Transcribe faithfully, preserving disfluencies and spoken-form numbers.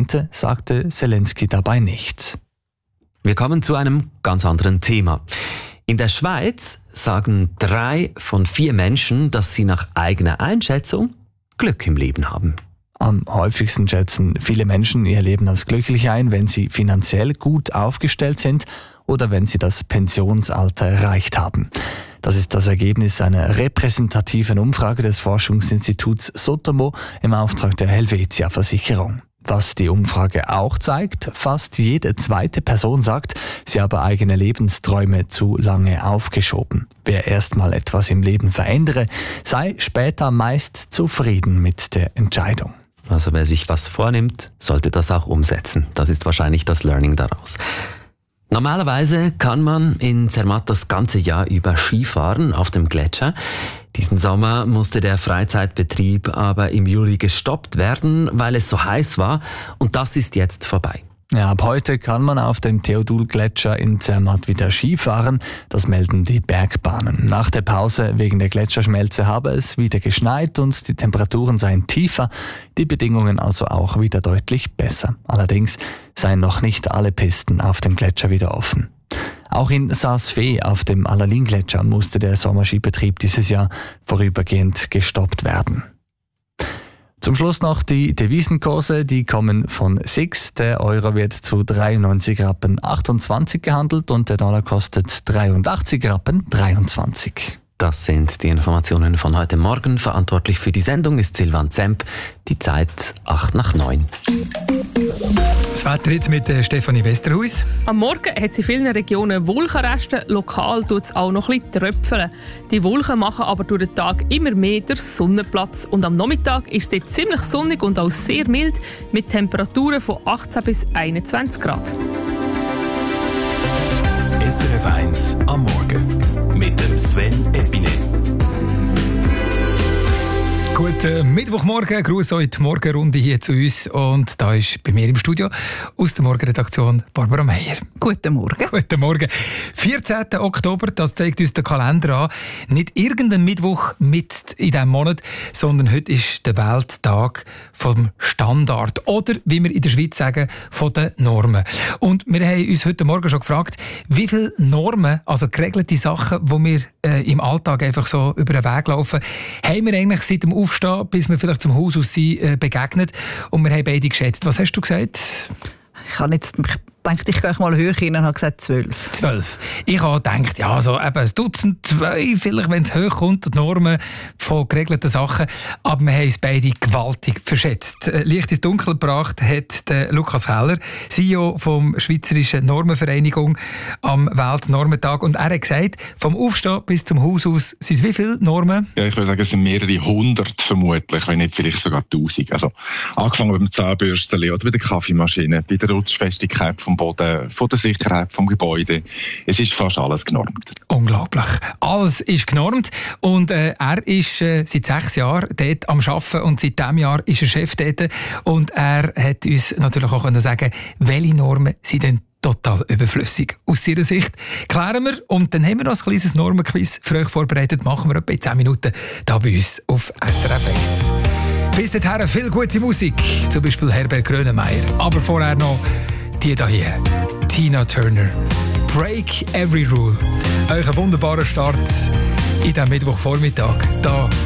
Argumente sagte Zelensky dabei nicht. Wir kommen zu einem ganz anderen Thema. In der Schweiz sagen drei von vier Menschen, dass sie nach eigener Einschätzung Glück im Leben haben. Am häufigsten schätzen viele Menschen ihr Leben als glücklich ein, wenn sie finanziell gut aufgestellt sind oder wenn sie das Pensionsalter erreicht haben. Das ist das Ergebnis einer repräsentativen Umfrage des Forschungsinstituts Sotomo im Auftrag der Helvetia Versicherung. Was die Umfrage auch zeigt, fast jede zweite Person sagt, sie habe eigene Lebensträume zu lange aufgeschoben. Wer erstmal etwas im Leben verändere, sei später meist zufrieden mit der Entscheidung. Also wer sich was vornimmt, sollte das auch umsetzen. Das ist wahrscheinlich das Learning daraus. Normalerweise kann man in Zermatt das ganze Jahr über Skifahren auf dem Gletscher. Diesen Sommer musste der Freizeitbetrieb aber im Juli gestoppt werden, weil es so heiß war. Und das ist jetzt vorbei. Ja, ab heute kann man auf dem Theodul-Gletscher in Zermatt wieder Skifahren. Das melden die Bergbahnen. Nach der Pause wegen der Gletscherschmelze habe es wieder geschneit und die Temperaturen seien tiefer, die Bedingungen also auch wieder deutlich besser. Allerdings seien noch nicht alle Pisten auf dem Gletscher wieder offen. Auch in Saas-Fee auf dem Allerlin-Gletscher musste der Sommerskibetrieb dieses Jahr vorübergehend gestoppt werden. Zum Schluss noch die Devisenkurse, die kommen von S I X. Der Euro wird zu dreiundneunzig Rappen achtundzwanzig gehandelt und der Dollar kostet dreiundachtzig Rappen dreiundzwanzig. Das sind die Informationen von heute Morgen. Verantwortlich für die Sendung ist Silvan Zemp. Die Zeit acht nach neun. Das Wetter jetzt mit Stefanie Westerhuis. Am Morgen hat es in vielen Regionen Wolkenreste. Lokal tut es auch noch ein bisschen tröpfeln. Die Wolken machen aber durch den Tag immer mehr den Sonnenplatz. Und am Nachmittag ist es ziemlich sonnig und auch sehr mild mit Temperaturen von achtzehn bis einundzwanzig Grad. S R F eins am Morgen mit dem Sven Epine. Guten Mittwochmorgen, Gruß euch die Morgenrunde hier zu uns. Und da ist bei mir im Studio aus der Morgenredaktion Barbara Meier. Guten Morgen. Guten Morgen. vierzehnten Oktober, das zeigt uns der Kalender an. Nicht irgendein Mittwoch mit in diesem Monat, sondern heute ist der Welttag vom Standard. Oder, wie wir in der Schweiz sagen, von den Normen. Und wir haben uns heute Morgen schon gefragt, wie viele Normen, also geregelte Sachen, die wir äh, im Alltag einfach so über den Weg laufen, haben wir eigentlich seit dem Aufstehen, bis wir vielleicht zum Haus aus sind, äh, begegnet. Und wir haben beide geschätzt. Was hast du gesagt? Ich habe jetzt gedacht, ich gehe mal höher hin und habe gesagt zwölf. Zwölf. Ich habe gedacht, ja, so eben ein Dutzend, zwei, vielleicht, wenn es hoch kommt, die Normen von geregelten Sachen. Aber wir haben es beide gewaltig verschätzt. Licht ins Dunkel gebracht hat der Lukas Keller, C E O vom Schweizerischen Normenvereinigung am Weltnormentag. Und er hat gesagt, vom Aufstehen bis zum Haus aus sind es wie viele Normen? Ja, ich würde sagen, es sind mehrere hundert vermutlich, wenn nicht vielleicht sogar tausend. Also angefangen beim Zahnbürstchen oder bei der Kaffeemaschine, bei der Rutschfestigkeit vom Boden, von der Sicherheit vom Gebäude. Es ist fast alles genormt. Unglaublich. Alles ist genormt und äh, er ist äh, seit sechs Jahren dort am Arbeiten und seit diesem Jahr ist er Chef dort und er hat uns natürlich auch können sagen, welche Normen sind denn total überflüssig aus seiner Sicht. Klären wir und dann haben wir noch ein kleines Normenquiz für euch vorbereitet. Machen wir etwa in zehn Minuten hier bei uns auf S R F eins. Bis dahin viel gute Musik, zum Beispiel Herbert Grönemeyer. Aber vorher noch die hier, Tina Turner. Break Every Rule. Euch ein wunderbarer Start in diesem Mittwochvormittag, hier